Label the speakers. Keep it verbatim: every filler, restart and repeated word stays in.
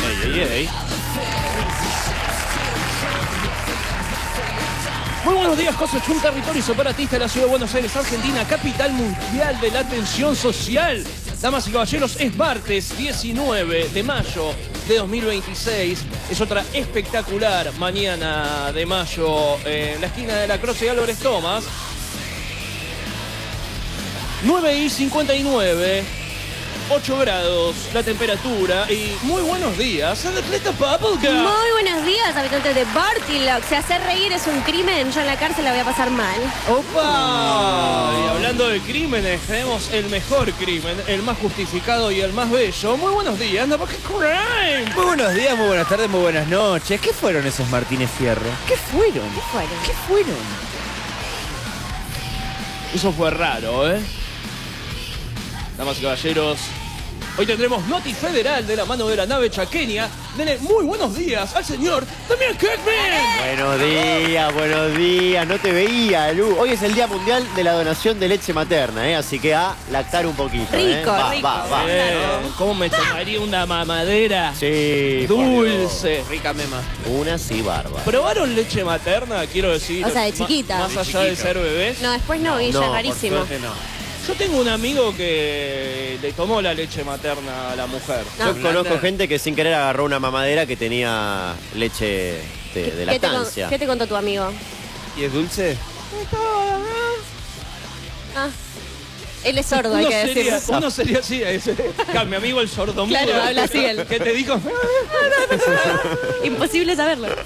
Speaker 1: Ey, ey, ey. Muy buenos días, José. Un territorio separatista de la ciudad de Buenos Aires, Argentina, capital mundial de la atención social. Damas y caballeros, es martes diecinueve de mayo de dos mil veintiséis. Es otra espectacular mañana de mayo en la esquina de la Croce y Álvarez Thomas. nueve y cincuenta y nueve. ocho grados la temperatura y muy buenos días al atleta Bubblegum.
Speaker 2: Muy buenos días, habitantes de Bartilock. Si hacer reír es un crimen, yo en la cárcel la voy a pasar mal.
Speaker 1: ¡Opa! Y hablando de crímenes, tenemos el mejor crimen, el más justificado y el más bello. Muy buenos días, Napa Crime.
Speaker 3: Muy buenos días, muy buenas tardes, muy buenas noches. ¿Qué fueron esos Martínez Fierro? ¿Qué fueron?
Speaker 2: ¿Qué fueron?
Speaker 3: ¿Qué fueron?
Speaker 1: Eso fue raro, ¿eh? Damas y caballeros, hoy tendremos Noti Federal de la mano de la nave chaqueña. Denle muy buenos días al señor Damián Kirkman.
Speaker 3: Buenos días, buenos días. No te veía, Lu. Hoy es el Día Mundial de la Donación de Leche Materna, ¿eh? Así que a lactar un poquito, ¿eh?
Speaker 2: Rico,
Speaker 3: Va,
Speaker 2: rico.
Speaker 3: va, va.
Speaker 1: Eh, ¿Cómo me tomaría una mamadera
Speaker 3: Sí, por
Speaker 1: dulce?
Speaker 3: Dios.
Speaker 1: Rica mema.
Speaker 3: Una sí, barba.
Speaker 1: ¿Probaron leche materna? Quiero decir.
Speaker 2: O sea, de
Speaker 1: ma-
Speaker 2: chiquita.
Speaker 1: Más
Speaker 2: De
Speaker 1: allá de ser bebés.
Speaker 2: No, después no, Villa,
Speaker 3: No,
Speaker 2: es
Speaker 3: por
Speaker 2: rarísimo.
Speaker 3: suerte no.
Speaker 1: Yo tengo un amigo que le tomó la leche materna a la mujer.
Speaker 2: No.
Speaker 3: Yo conozco gente que sin querer agarró una mamadera que tenía leche de, de
Speaker 2: ¿Qué te, con-
Speaker 3: lactancia.
Speaker 2: ¿Qué te contó tu amigo?
Speaker 3: ¿Y es dulce?
Speaker 2: Ah, él es sordo, hay
Speaker 1: Uno
Speaker 2: que
Speaker 1: sería,
Speaker 2: decirlo.
Speaker 1: uno sería así, ese, claro, mi amigo el sordomudo.
Speaker 2: Claro, habla así él.
Speaker 1: ¿Qué te dijo?
Speaker 2: Imposible saberlo.